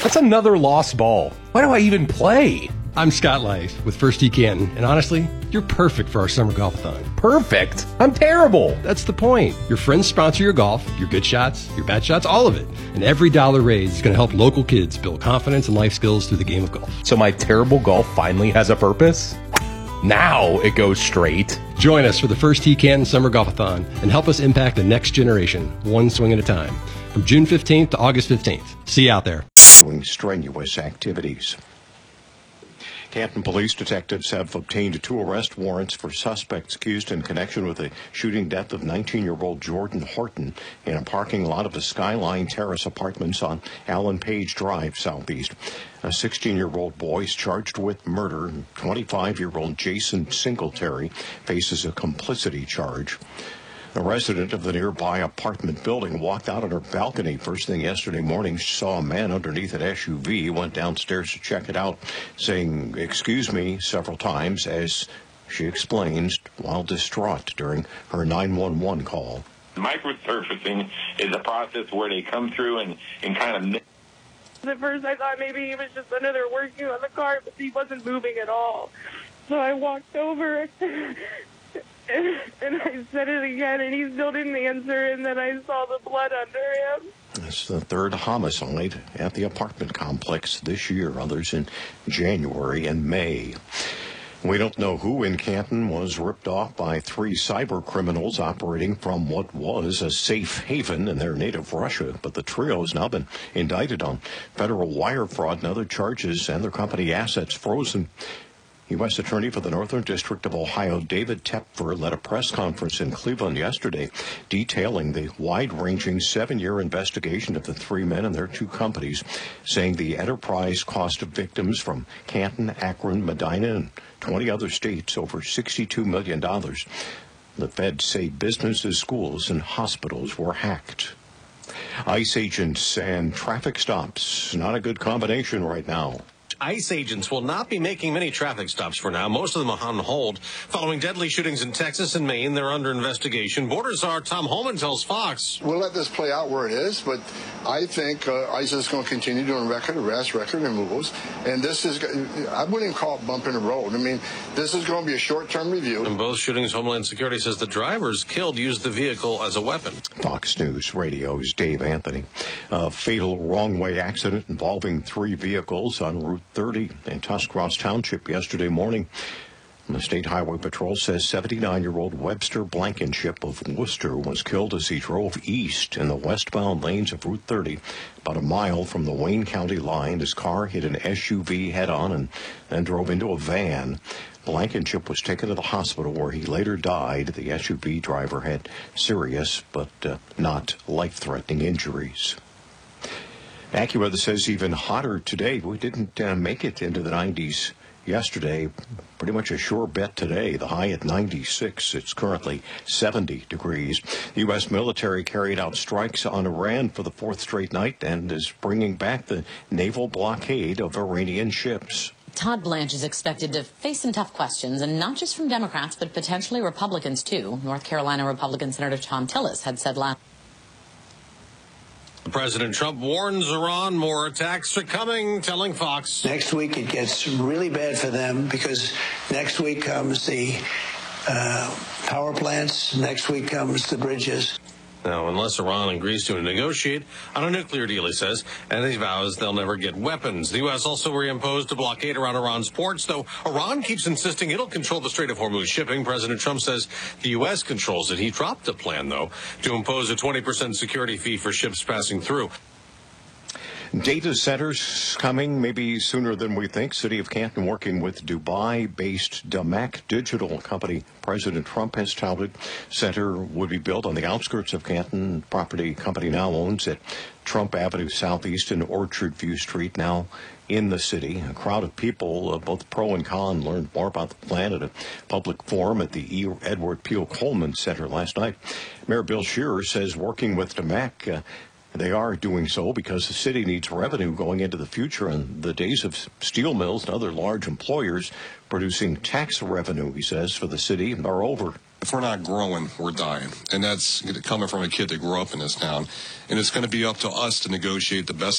That's another lost ball. Why do I even play? I'm Scott Lice with First Tee Canton, and honestly, you're perfect for our summer golf-a-thon. Perfect? I'm terrible. That's the point. Your friends sponsor your golf, your good shots, your bad shots, all of it. And every dollar raised is going to help local kids build confidence and life skills through the game of golf. So my terrible golf finally has a purpose? Now it goes straight. Join us for the First Tee Canton Summer Golf-a-thon and help us impact the next generation, one swing at a time. From June 15th to August 15th. See you out there. Doing strenuous activities. Canton police detectives have obtained 2 arrest warrants for suspects accused in connection with the shooting death of 19-year-old Jordan Horton in a parking lot of the Skyline Terrace Apartments on Allen Page Drive, Southeast. A 16-year-old boy is charged with murder. 25-year-old Jason Singletary faces a complicity charge. A resident of the nearby apartment building walked out on her balcony first thing yesterday morning. She saw a man underneath an SUV, went downstairs to check it out, saying, "Excuse me," several times, as she explains, while distraught during her 911 call. Microsurfacing is a process where they come through and kind of... At first I thought maybe he was just under there working on the car, but he wasn't moving at all. So I walked over and I said it again, and he still didn't answer, and then I saw the blood under him. It's the 3rd homicide at the apartment complex this year, others in January and May. We don't know who in Canton was ripped off by 3 cyber criminals operating from what was a safe haven in their native Russia, but the trio has now been indicted on federal wire fraud and other charges, and their company assets frozen. U.S. Attorney for the Northern District of Ohio, David Tepfer, led a press conference in Cleveland yesterday detailing the wide-ranging 7-year investigation of the 3 men and their 2 companies, saying the enterprise cost of victims from Canton, Akron, Medina, and 20 other states over $62 million. The feds say businesses, schools, and hospitals were hacked. ICE agents and traffic stops, not a good combination right now. ICE agents will not be making many traffic stops for now. Most of them are on hold. Following deadly shootings in Texas and Maine, they're under investigation. Border Czar Tom Holman tells Fox. We'll let this play out where it is, but I think ICE is going to continue doing record arrests, record removals. And this is, I wouldn't even call it bumping the road. I mean, this is going to be a short-term review. In both shootings, Homeland Security says the drivers killed used the vehicle as a weapon. Fox News Radio's Dave Anthony. A fatal wrong-way accident involving 3 vehicles on Route 30 in Tuscarawas Township yesterday morning. The State Highway Patrol says 79-year-old Webster Blankenship of Worcester was killed as he drove east in the westbound lanes of Route 30. About a mile from the Wayne County line, his car hit an SUV head-on and then drove into a van. Blankenship was taken to the hospital where he later died. The SUV driver had serious but not life-threatening injuries. AccuWeather says even hotter today. We didn't make it into the 90s yesterday. Pretty much a sure bet today. The high at 96. It's currently 70 degrees. The U.S. military carried out strikes on Iran for the 4th straight night and is bringing back the naval blockade of Iranian ships. Todd Blanche is expected to face some tough questions, and not just from Democrats, but potentially Republicans, too. North Carolina Republican Senator Tom Tillis had said last... President Trump warns Iran more attacks are coming, telling Fox. Next week it gets really bad for them because next week comes the power plants, next week comes the bridges. Now, unless Iran agrees to negotiate on a nuclear deal, he says, and he vows they'll never get weapons. The U.S. also reimposed a blockade around Iran's ports, though Iran keeps insisting it'll control the Strait of Hormuz shipping. President Trump says the U.S. controls it. He dropped a plan, though, to impose a 20% security fee for ships passing through. Data centers coming maybe sooner than we think. City of Canton working with Dubai-based Damac Digital company. President Trump has touted center would be built on the outskirts of Canton. Property company now owns at Trump Avenue Southeast and Orchard View Street, now in the city. A crowd of people, both pro and con, learned more about the plan at a public forum at the E. Edward Peel Coleman Center last night. Mayor Bill Shearer says working with Damac, they are doing so because the city needs revenue going into the future, and the days of steel mills and other large employers producing tax revenue, he says, for the city are over. If we're not growing, we're dying. And that's coming from a kid that grew up in this town. And it's going to be up to us to negotiate the best